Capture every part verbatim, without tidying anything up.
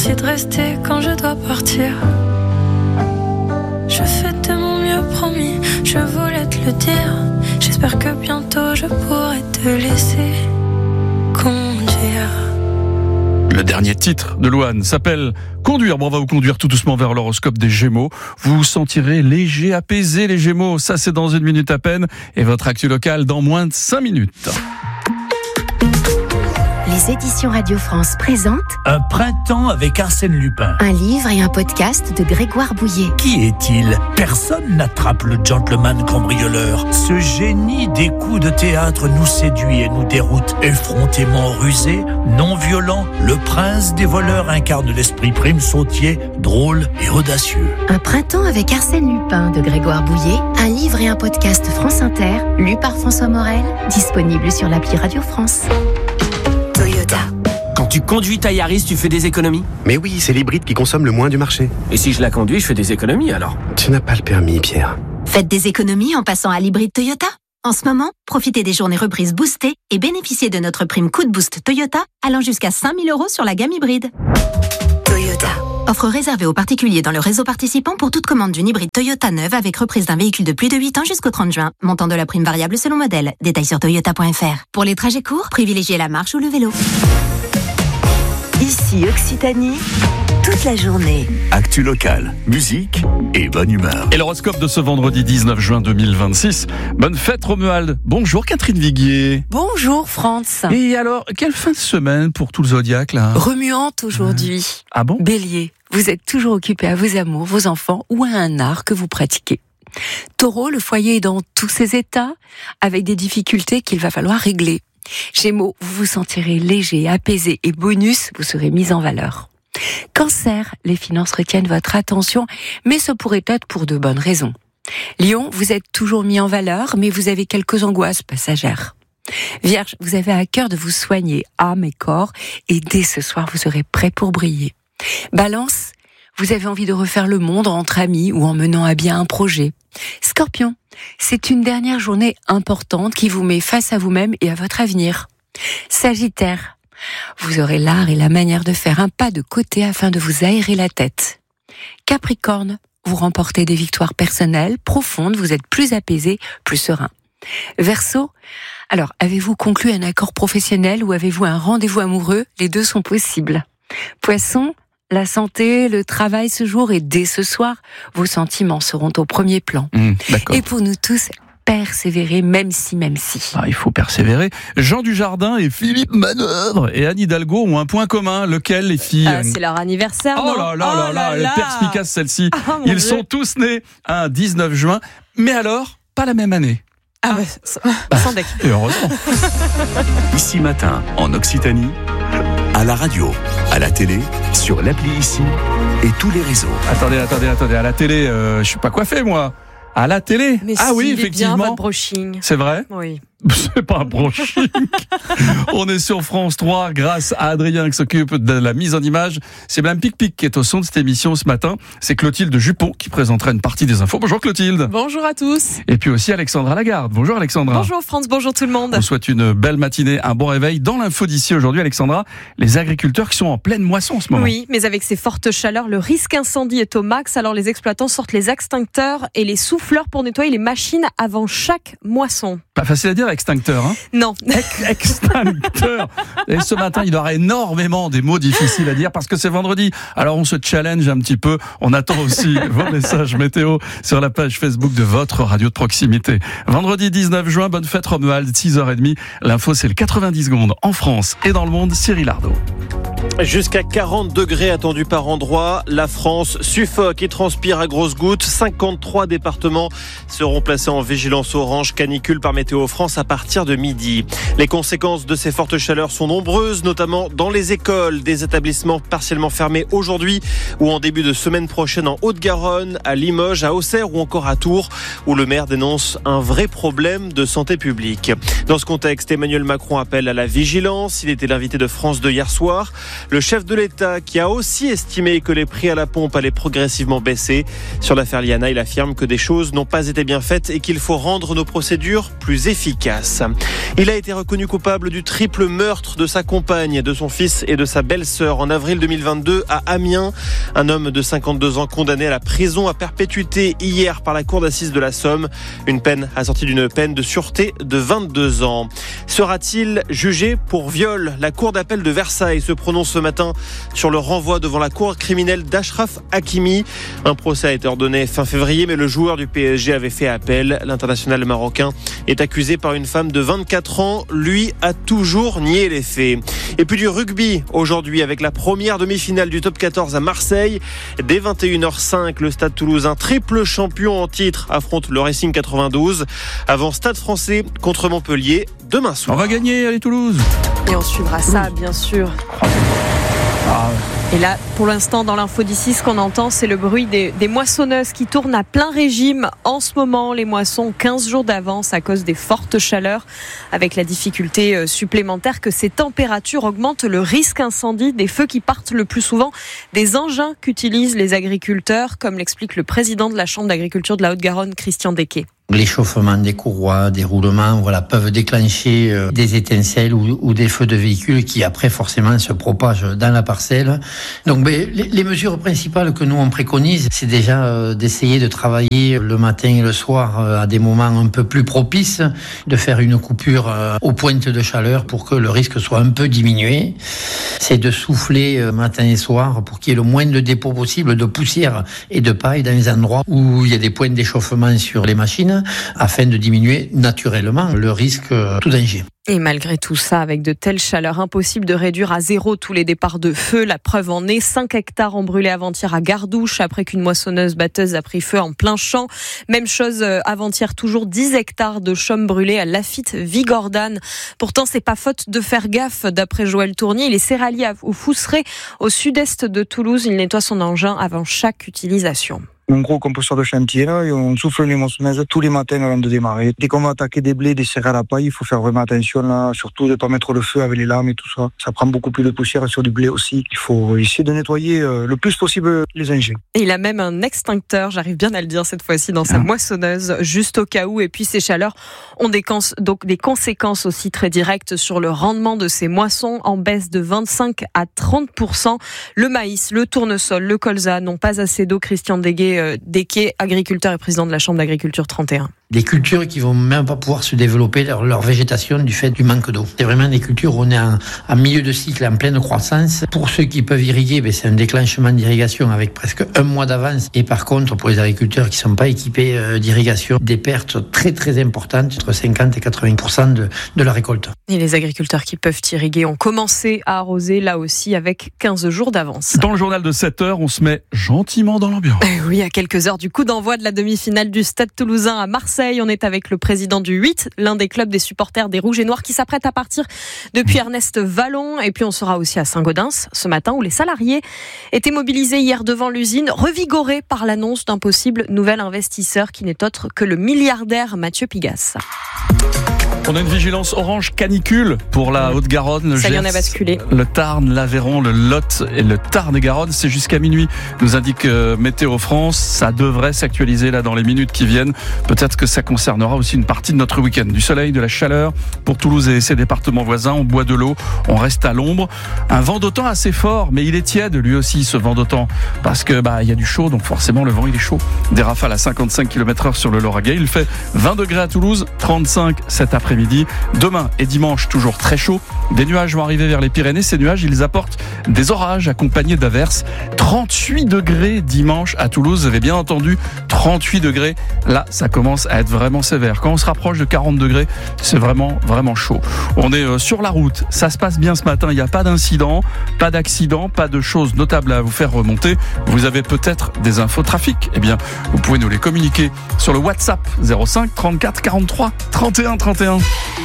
merci de rester quand je dois partir. Je fais de mon mieux, promis, je voulais te le dire. J'espère que bientôt je pourrai te laisser conduire. Le dernier titre de Louane s'appelle Conduire. Bon, on va vous conduire tout doucement vers l'horoscope des Gémeaux. Vous vous sentirez léger, apaisé, les Gémeaux. Ça, c'est dans une minute à peine. Et votre actu locale dans moins de cinq minutes. Les éditions Radio France présentent Un printemps avec Arsène Lupin. un livre et un podcast de Grégoire Bouillet. Qui est-il ? Personne n'attrape le gentleman cambrioleur. Ce génie des coups de théâtre nous séduit et nous déroute. Effrontément rusé, non violent, le prince des voleurs incarne l'esprit prime sautier, drôle et audacieux. Un printemps avec Arsène Lupin de Grégoire Bouillet, un livre et un podcast France Inter, lu par François Morel, disponible sur l'appli Radio France. Toyota. Quand tu conduis ta Yaris, tu fais des économies ? Mais oui, c'est l'hybride qui consomme le moins du marché. Et si je la conduis, je fais des économies alors ? Tu n'as pas le permis, Pierre. Faites des économies en passant à l'hybride Toyota. En ce moment, profitez des journées reprises boostées et bénéficiez de notre prime coup de boost Toyota allant jusqu'à cinq mille euros sur la gamme hybride. Toyota. Offre réservée aux particuliers dans le réseau participant pour toute commande d'une hybride Toyota neuve avec reprise d'un véhicule de plus de huit ans jusqu'au trente juin. Montant de la prime variable selon modèle. Détails sur toyota point f r. Pour les trajets courts, privilégiez la marche ou le vélo. Ici Occitanie, toute la journée. Actu locale, musique et bonne humeur. Et l'horoscope de ce vendredi dix-neuf juin deux mille vingt-six. Bonne fête Romuald. Bonjour Catherine Viguier. Bonjour Franz. Et alors, quelle fin de semaine pour tout le zodiaque là ? Remuante aujourd'hui. Ah bon ? Bélier, vous êtes toujours occupé à vos amours, vos enfants ou à un art que vous pratiquez. Taureau, le foyer est dans tous ses états, avec des difficultés qu'il va falloir régler. Gémeaux, vous vous sentirez léger, apaisé et bonus, vous serez mis en valeur. Cancer, les finances retiennent votre attention, mais ce pourrait être pour de bonnes raisons. Lion, vous êtes toujours mis en valeur, mais vous avez quelques angoisses passagères. Vierge, vous avez à cœur de vous soigner, âme et corps, et dès ce soir, vous serez prêt pour briller. Balance, vous avez envie de refaire le monde entre amis ou en menant à bien un projet. Scorpion, c'est une dernière journée importante qui vous met face à vous-même et à votre avenir. Sagittaire, vous aurez l'art et la manière de faire un pas de côté afin de vous aérer la tête. Capricorne, vous remportez des victoires personnelles profondes, vous êtes plus apaisé, plus serein. Verseau, alors avez-vous conclu un accord professionnel ou avez-vous un rendez-vous amoureux ? Les deux sont possibles. Poisson, la santé, le travail ce jour et dès ce soir, vos sentiments seront au premier plan. Mmh, d'accord. Et pour nous tous, persévérer même si, même si. Ah, il faut persévérer. Jean Dujardin et Philippe Manœuvre et Anne Hidalgo ont un point commun. Lequel, les filles ? Ah, c'est leur anniversaire, Oh non là là oh là là, elle est perspicace celle-ci. Ah, mon Ils Dieu. sont tous nés un dix-neuf juin, mais alors, pas la même année. Ah, bah, ça- sans deck. Et heureusement. Ici matin, en Occitanie, à la radio, à la télé, sur l'appli Ici et tous les réseaux. Attendez, attendez, attendez. À la télé, euh, je suis pas coiffé, moi. À la télé. Mais ah si, oui, il est bien, effectivement. votre brushing. C'est vrai ? Oui. C'est pas un brushing. On est sur France trois grâce à Adrien qui s'occupe de la mise en image. C'est Madame Pic Pic qui est au son de cette émission ce matin. C'est Clotilde Jupon qui présentera une partie des infos. Bonjour Clotilde. Bonjour à tous. Et puis aussi Alexandra Lagarde. Bonjour Alexandra. Bonjour France, bonjour tout le monde. On vous souhaite une belle matinée, un bon réveil. Dans l'info d'ici aujourd'hui, Alexandra, les agriculteurs qui sont en pleine moisson en ce moment. Oui, mais avec ces fortes chaleurs, le risque incendie est au max. Alors les exploitants sortent les extincteurs et les souffleurs pour nettoyer les machines avant chaque moisson. Pas facile à dire, extincteur, hein. Non. Ex- Extincteur. Et ce matin, il y aura énormément des mots difficiles à dire parce que c'est vendredi. Alors on se challenge un petit peu. On attend aussi vos messages météo sur la page Facebook de votre radio de proximité. Vendredi dix-neuf juin, bonne fête Romuald, six heures trente. L'info, c'est le quatre-vingt-dix secondes en France et dans le monde. Cyril Ardo. Jusqu'à quarante degrés attendus par endroit. La France suffoque et transpire à grosses gouttes. cinquante-trois départements seront placés en vigilance orange canicule par Météo France à partir de midi. Les conséquences de ces fortes chaleurs sont nombreuses, notamment dans les écoles. Des établissements partiellement fermés aujourd'hui ou en début de semaine prochaine en Haute-Garonne, à Limoges, à Auxerre ou encore à Tours, où le maire dénonce un vrai problème de santé publique. Dans ce contexte, Emmanuel Macron appelle à la vigilance. Il était l'invité de France deux hier soir. Le chef de l'État qui a aussi estimé que les prix à la pompe allaient progressivement baisser. Sur l'affaire Liana, il affirme que des choses n'ont pas été bien faites et qu'il faut rendre nos procédures plus efficaces. Il a été reconnu coupable du triple meurtre de sa compagne, de son fils et de sa belle-sœur en avril deux mille vingt-deux à Amiens. Un homme de cinquante-deux ans condamné à la prison à perpétuité hier par la cour d'assises de la Somme. Une peine assortie d'une peine de sûreté de vingt-deux ans. Sera-t-il jugé pour viol ? La cour d'appel de Versailles se prononce ce matin sur le renvoi devant la cour criminelle d'Achraf Hakimi. Un procès a été ordonné fin février, mais le joueur du P S G avait fait appel. L'international marocain est accusé par une femme de vingt-quatre ans. Lui a toujours nié les faits. Et puis du rugby aujourd'hui avec la première demi-finale du top quatorze à Marseille. Dès vingt et une heures cinq, le Stade Toulousain, triple champion en titre, affronte le Racing quatre-vingt-douze. Avant Stade Français contre Montpellier demain soir. On va gagner, allez Toulouse. Et on suivra ça, bien sûr. Ah, Et là, pour l'instant, dans l'info d'ici, ce qu'on entend, c'est le bruit des, des moissonneuses qui tournent à plein régime. En ce moment, les moissons ont quinze jours d'avance à cause des fortes chaleurs, avec la difficulté supplémentaire que ces températures augmentent le risque incendie, des feux qui partent le plus souvent des engins qu'utilisent les agriculteurs, comme l'explique le président de la Chambre d'agriculture de la Haute-Garonne, Christian Dequet. L'échauffement des courroies, des roulements, voilà, peuvent déclencher euh, des étincelles ou, ou des feux de véhicules qui après forcément se propagent dans la parcelle. Donc, ben, les, les mesures principales que nous on préconise, c'est déjà euh, d'essayer de travailler le matin et le soir euh, à des moments un peu plus propices, de faire une coupure euh, aux pointes de chaleur pour que le risque soit un peu diminué. C'est de souffler euh, matin et soir pour qu'il y ait le moins de dépôts possible de poussière et de paille dans les endroits où il y a des points d'échauffement sur les machines, afin de diminuer naturellement le risque euh, tout danger. Et malgré tout ça, avec de telles chaleurs, impossible de réduire à zéro tous les départs de feu. La preuve en est, cinq hectares ont brûlé avant-hier à Gardouche, après qu'une moissonneuse-batteuse a pris feu en plein champ. Même chose avant-hier, toujours dix hectares de chaume brûlés à Lafitte-Vigordane. Pourtant, c'est pas faute de faire gaffe, d'après Joël Tournier. Il est céréalier au Fousseret, au sud-est de Toulouse. Il nettoie son engin avant chaque utilisation. Un gros composteur de chantier là, et on souffle les moissonneuses tous les matins avant de démarrer. Dès qu'on va attaquer des blés, des céréales à paille, il faut faire vraiment attention là, surtout de ne pas mettre le feu avec les lames et tout ça. Ça prend beaucoup plus de poussière sur du blé aussi. Il faut essayer de nettoyer euh, le plus possible les engins. Et il a même un extincteur, j'arrive bien à le dire cette fois-ci, dans sa moissonneuse, juste au cas où. Et puis ces chaleurs ont des, cons- donc des conséquences aussi très directes sur le rendement de ces moissons, en baisse de vingt-cinq à trente pour cent. Le maïs, le tournesol, le colza n'ont pas assez d'eau. Christian Deguet, Dequet, agriculteur et président de la Chambre d'agriculture trente et un. Des cultures qui vont même pas pouvoir se développer leur, leur végétation du fait du manque d'eau. C'est vraiment des cultures où on est en, en milieu de cycle, en pleine croissance. Pour ceux qui peuvent irriguer, ben c'est un déclenchement d'irrigation avec presque un mois d'avance. Et par contre, pour les agriculteurs qui sont pas équipés euh, d'irrigation, des pertes très très importantes, entre cinquante et quatre-vingts pour cent de, de la récolte. Et les agriculteurs qui peuvent irriguer ont commencé à arroser, là aussi, avec quinze jours d'avance. Dans le journal de sept heures, on se met gentiment dans l'ambiance. Eh oui, à quelques heures du coup d'envoi de la demi-finale du Stade Toulousain à Marseille. On est avec le président du huit, l'un des clubs des supporters des Rouges et Noirs qui s'apprête à partir depuis Ernest Vallon. Et puis on sera aussi à Saint-Gaudens ce matin où les salariés étaient mobilisés hier devant l'usine, revigorés par l'annonce d'un possible nouvel investisseur qui n'est autre que le milliardaire Mathieu Pigasse. On a une vigilance orange canicule pour la Haute-Garonne, le Ça Gers, y en a basculé. le Tarn, l'Aveyron, le Lot et le Tarn-et-Garonne. C'est jusqu'à minuit, nous indique euh, Météo France. Ça devrait s'actualiser là dans les minutes qui viennent. Peut-être que ça concernera aussi une partie de notre week-end. Du soleil, de la chaleur pour Toulouse et ses départements voisins. On boit de l'eau, on reste à l'ombre. Un vent d'automne assez fort, mais il est tiède lui aussi, ce vent d'automne, parce que bah il y a du chaud, donc forcément le vent il est chaud. Des rafales à cinquante-cinq kilomètres heure sur le Lauragais. Il fait vingt degrés à Toulouse, trente-cinq cet après-midi. Demain et dimanche, toujours très chaud. Des nuages vont arriver vers les Pyrénées. Ces nuages, ils apportent des orages accompagnés d'averses. trente-huit degrés dimanche à Toulouse. Vous avez bien entendu, trente-huit degrés. Là, ça commence à être vraiment sévère. Quand on se rapproche de quarante degrés, c'est vraiment, vraiment chaud. On est sur la route. Ça se passe bien ce matin. Il n'y a pas d'incident, pas d'accident, pas de choses notables à vous faire remonter. Vous avez peut-être des infos trafic. Eh bien, vous pouvez nous les communiquer sur le WhatsApp zéro cinq trente-quatre quarante-trois trente et un trente et un.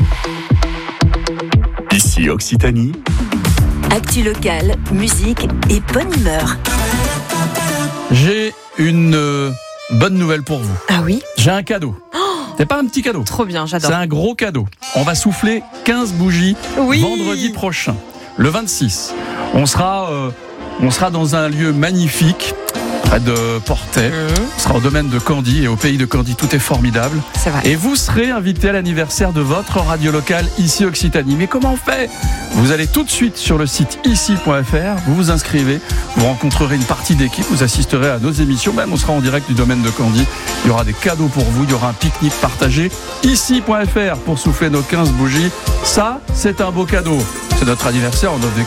Ici Occitanie. Actu locale, musique et bonne humeur. J'ai une euh, bonne nouvelle pour vous. Ah oui ? J'ai un cadeau. Oh, c'est pas un petit cadeau. Trop bien, j'adore. C'est un gros cadeau. On va souffler quinze bougies oui. vendredi prochain. le vingt-six. On sera, euh, on sera dans un lieu magnifique, près de Portet. Mmh. On sera au domaine de Candy et au pays de Candy. Tout est formidable. C'est vrai. Et vous serez invité à l'anniversaire de votre radio locale ici Occitanie. Mais comment on fait ? Vous allez tout de suite sur le site ici point f r, vous vous inscrivez, vous rencontrerez une partie d'équipe, vous assisterez à nos émissions, même on sera en direct du domaine de Candy. Il y aura des cadeaux pour vous, il y aura un pique-nique partagé. ici point f r pour souffler nos quinze bougies. Ça, c'est un beau cadeau. C'est notre anniversaire, on offre des